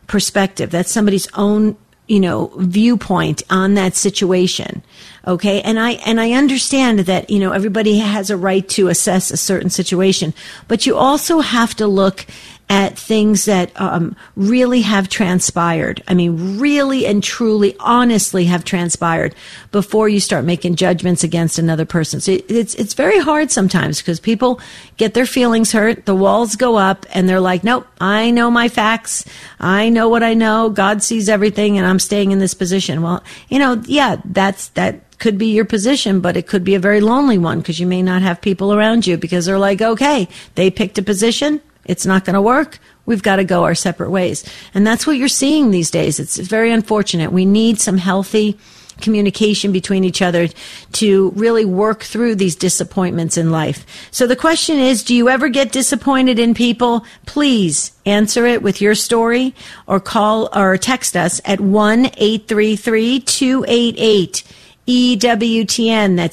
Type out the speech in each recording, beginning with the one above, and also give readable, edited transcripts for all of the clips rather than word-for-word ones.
perspective. That's somebody's own, viewpoint on that situation. Okay. And I understand that, everybody has a right to assess a certain situation, but you also have to look at things that really have transpired. I mean, really and truly, honestly have transpired before you start making judgments against another person. So it's very hard sometimes because people get their feelings hurt, the walls go up, and they're like, nope, I know my facts. I know what I know. God sees everything, and I'm staying in this position. Well, that could be your position, but it could be a very lonely one because you may not have people around you because they're like, okay, they picked a position. It's not going to work. We've got to go our separate ways. And that's what you're seeing these days. It's very unfortunate. We need some healthy communication between each other to really work through these disappointments in life. So the question is, do you ever get disappointed in people? Please answer it with your story or call or text us at 1-833-288-EWTN. That's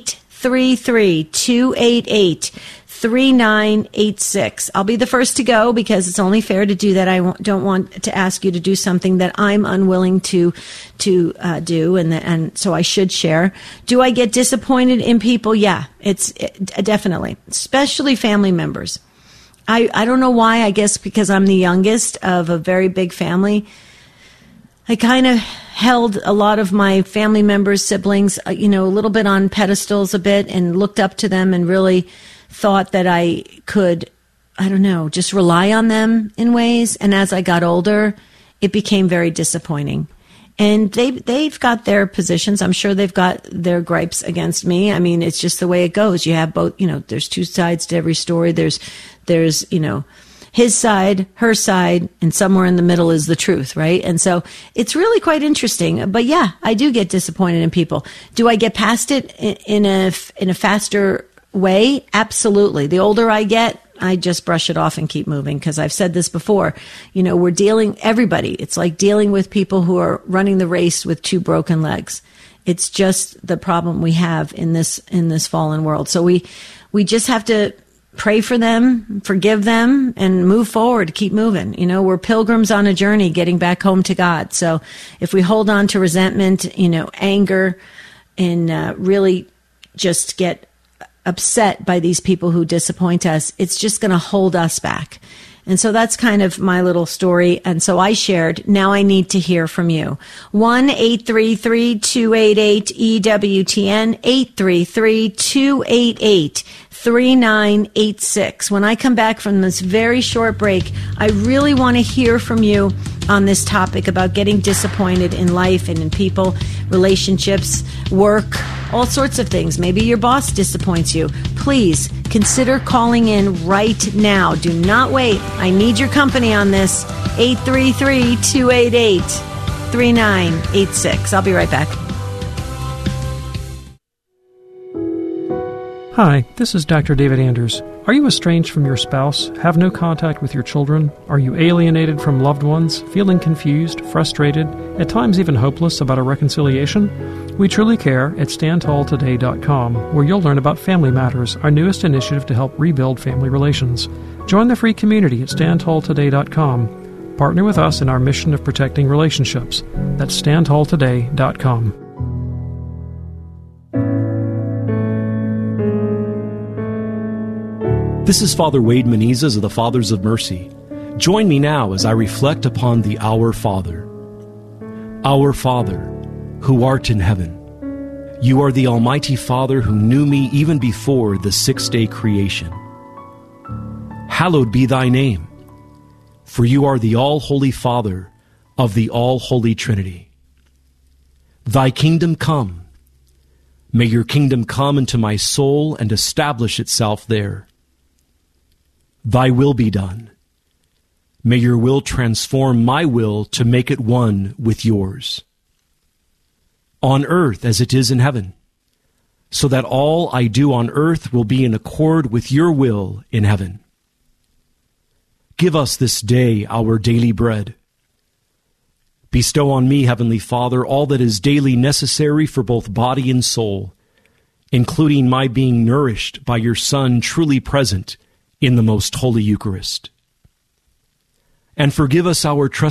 833-288-3986. I'll be the first to go because it's only fair to do that. I don't want to ask you to do something that I'm unwilling to do, and so I should share. Do I get disappointed in people? Yeah, definitely, especially family members. I don't know why. I guess because I'm the youngest of a very big family. I kind of held a lot of my family members, siblings, a little bit on pedestals a bit and looked up to them and really thought that I could, just rely on them in ways. And as I got older, it became very disappointing. And they've got their positions. I'm sure they've got their gripes against me. I mean, it's just the way it goes. You have both, there's two sides to every story. There's his side, her side, and somewhere in the middle is the truth, right? And so it's really quite interesting. But yeah, I do get disappointed in people. Do I get past it in a faster way? Absolutely. The older I get, I just brush it off and keep moving because I've said this before. Everybody, it's like dealing with people who are running the race with two broken legs. It's just the problem we have in this fallen world. So we just have to pray for them, forgive them, and move forward, keep moving. We're pilgrims on a journey getting back home to God. So if we hold on to resentment, anger, and really just get upset by these people who disappoint us, it's just going to hold us back. And so that's kind of my little story. And so I shared. Now I need to hear from you. 1-833-288-EWTN, 833-288-3986. When I come back from this very short break, I really want to hear from you on this topic about getting disappointed in life and in people, relationships, work, all sorts of things. Maybe your boss disappoints you. Please consider calling in right now. Do not wait. I need your company on this. 833-288-3986. I'll be right back. Hi, this is Dr. David Anders. Are you estranged from your spouse, have no contact with your children? Are you alienated from loved ones, feeling confused, frustrated, at times even hopeless about a reconciliation? We truly care at StandTallToday.com, where you'll learn about Family Matters, our newest initiative to help rebuild family relations. Join the free community at StandTallToday.com. Partner with us in our mission of protecting relationships. That's StandTallToday.com. This is Father Wade Menezes of the Fathers of Mercy. Join me now as I reflect upon the Our Father. Our Father, who art in heaven, you are the Almighty Father who knew me even before the six-day creation. Hallowed be thy name, for you are the all-holy Father of the all-holy Trinity. Thy kingdom come. May your kingdom come into my soul and establish itself there. Thy will be done. May your will transform my will to make it one with yours. On earth as it is in heaven, so that all I do on earth will be in accord with your will in heaven. Give us this day our daily bread. Bestow on me, Heavenly Father, all that is daily necessary for both body and soul, including my being nourished by your Son truly present in the most holy Eucharist. And forgive us our trespasses